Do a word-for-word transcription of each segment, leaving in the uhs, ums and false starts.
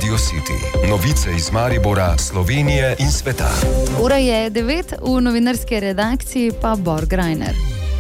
Radio City. Novice iz Maribora, Slovenije in sveta. Ura je devet, v novinarski redakciji pa Bor Grajner.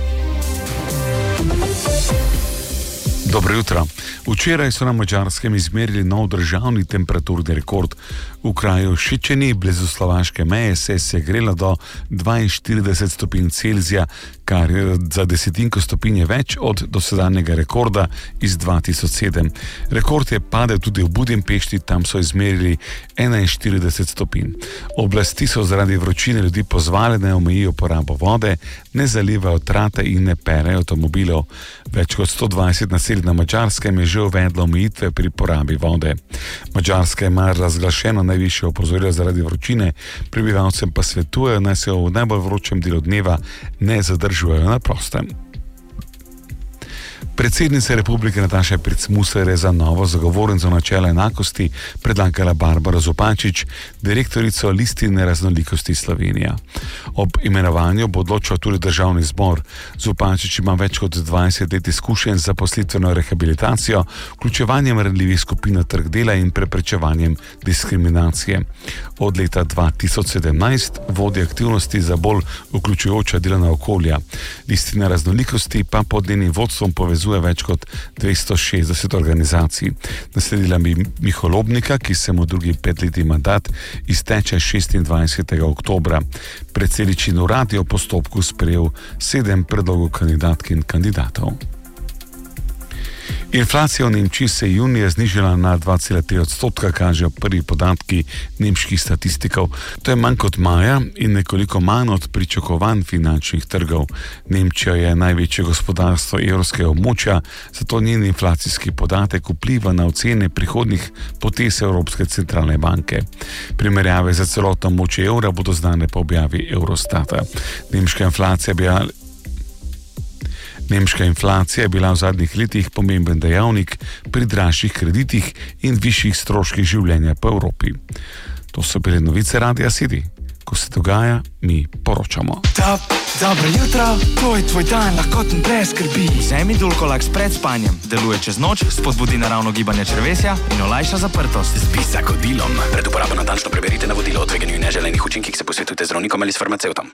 Dobro jutro. Včeraj so na Madžarskem izmerili nov državni temperaturni rekord. V kraju Šičeni, blizu slovaške meje, se je segrelo do dvainštirideset stopinj Celzija, kar je za desetinko stopinje več od dosedanjega rekorda iz dva tisoč sedem. Rekord je padel tudi v Budimpešti, tam so izmerili enainštirideset stopinj. Oblasti so zaradi vročine ljudi pozvale, naj omejijo porabo vode, ne zalivajo trate in ne perejo avtomobilov. Več kot sto dvajset naselij na Madžarskem je že uvedlo omejitve pri porabi vode. Madžarska ima razglašeno najvišje opozorilo zaradi vročine, prebivalcem pa svetujejo, naj se v najbolj vročem delu dneva ne zadržujejo na prostem. Predsednica republike Nataša Pirc Musar je za novo zagovornico načela enakosti predlagala Barbaro Zupančič, direktorico Listine raznolikosti Slovenija. Ob imenovanju bo odločal tudi državni zbor. Zupančič ima več kot dvajset let izkušenj z zaposlitveno rehabilitacijo, vključevanjem ranljivih skupin na trg dela in preprečevanjem diskriminacije. Od leta dva tisoč sedemnajst vodi aktivnosti za bolj vključujoča delovna okolja. Listina raznolikosti pa pod njenim vodstvom povezuje več kot dvesto šestdeset organizacij. Nasledila bi Miho Lobnika, ki se mu drugi petletni mandat izteče šestindvajsetega oktobra. Predsedničin urad je v postopku sprejel sedem predlogov kandidatk in kandidatov. Inflacija v Nemčiji se je junija znižala na dva cela tri odstotka, kažejo prvi podatki nemških statistikov. To je manj kot maja in nekoliko manj od pričakovanj finančnih trgov. Nemčija je največje gospodarstvo evropskega območja, zato njen inflacijski podatek vpliva na ocene prihodnjih potez Evropske centralne banke. Primerjave za celotno območje evra bodo znane po objavi Eurostata. Nemška inflacija bi Nemška inflacija je bila v zadnjih letih pomemben dejavnik pri dražjih kreditih in višjih stroških življenja po Evropi. To so bile novice Radia City. Ko se dogaja, mi poročamo. Dob, dobro jutro, to je tvoj dan, lahkoten brez skrbi. Vzemi Dulcolax pred spanjem. Deluje čez noč, spodbudi naravno gibanje črevesja in olajša zaprtost. Z bisakodilom. Pred uporabo natančno preberite navodilo o tveganju in neželenih učinkih, se posvetujte z zdravnikom ali s farmacevtom.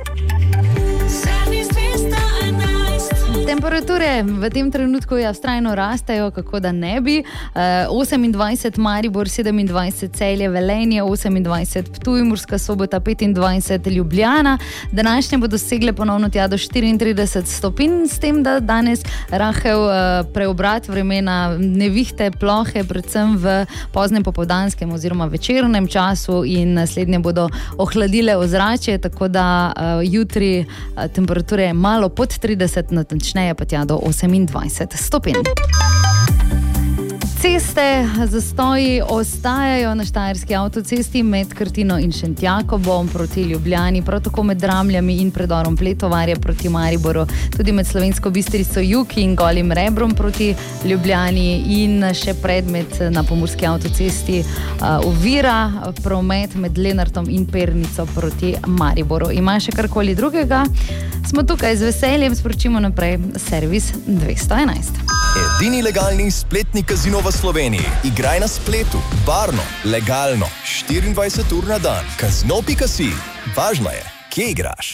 Temperature v tem trenutku vztrajno rastejo, kako da ne bi. osemindvajset Maribor, sedemindvajset Celje, Velenje, osemindvajset Ptuj, Murska Sobota, petindvajset Ljubljana. Današnje bodo segle ponovno tja do štiriintrideset stopinj, s tem, da danes rahel preobrat vremena, nevihte, plohe, predvsem v poznem popoldanskem oziroma večernem času in naslednje bodo ohladile ozračje, tako da jutri temperature malo pod trideset, natančneje pa tja do osemindvajset stopinj. Ceste, zastoji ostajajo na štajerski avtocesti med Krtino in Šentjakobom proti Ljubljani, prav tako med Dramljami in predorom Pletovarja proti Mariboru, tudi med Slovensko Bistrico jug in Golim Rebrom proti Ljubljani in še predmet na pomurski avtocesti uh, ovira promet med Lenartom in Pernico proti Mariboru. Ima še karkoli drugega? Smo tukaj z veseljem, sporočimo naprej servis dvesto enajst. Edini legalni spletni kazino v Sloveniji. Igraj na spletu, varno, legalno, štiriindvajset ur na dan. Kazino pika si. Važno je, kje igraš.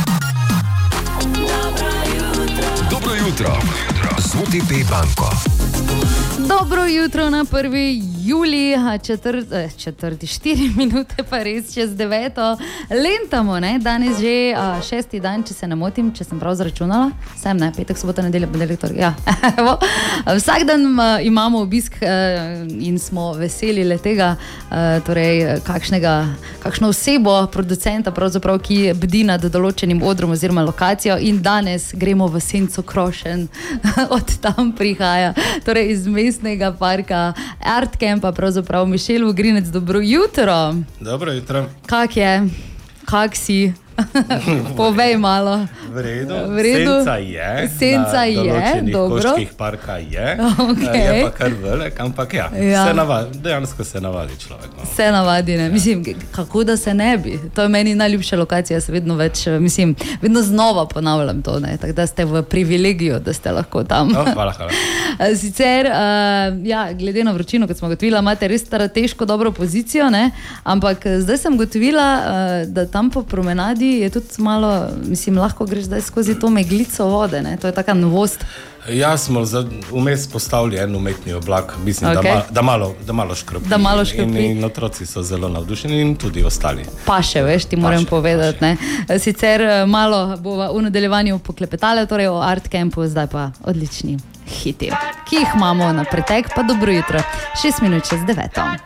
Dobro jutro. Z O T P banko. Dobro jutro na prvi julij, četrt, eh, četrti, štiri minute pa res čez deveto. Lentamo, ne? Danes že a, šesti dan, če se ne motim, če sem prav zračunala. Sem, ne? Petek, sobota, nedelja, ponedeljek, torek. Ja. Vsak dan a, imamo obisk a, in smo veseli le tega, a, torej kakšnega, kakšno osebo producenta, pravzaprav, ki bdi nad določenim odrom oziroma lokacijo in danes gremo v Senco Krošen. Od tam prihaja, torej iz mestnega parka Art Campa, pravzaprav Mišel Vogrinec. Dobro jutro. Dobro jutro. Kak je? Kak si? Povej malo. V redu. V redu. Senca je. Senca na je, določenih dobro. koščkih parka je. Okej. Je pa kar velik, ampak ja. Ja. Se navadi, dejansko se navadi človek. No. Se navadi, ne. Mislim, kako da se ne bi. To je meni najljubša lokacija, se vedno več, mislim, vedno znova ponavljam to, ne. Tako da ste v privilegiju, da ste lahko tam. No, hvala, hvala. Sicer, uh, ja, glede na vročino, kot smo gotovila, imate res strateško dobro pozicijo, ne? Ampak zdaj sem gotovila, uh, da tam po promenadi je tudi malo, mislim, lahko greš zdaj skozi to meglico vode, ne? To je taka novost. Ja, smo vmes postavili en umetni oblak, mislim, Okay. da, ma, da malo, da malo škropi. Da malo škropi. In, in otroci so zelo navdušeni in tudi ostali. Pa še, veš, ti moram Paše, povedati, ne. Sicer malo bova v nadaljevanju poklepetale, torej o Art Campu, zdaj pa odlični hiti, ki jih imamo na pretek, pa dobro jutro, šest minut čez deveto.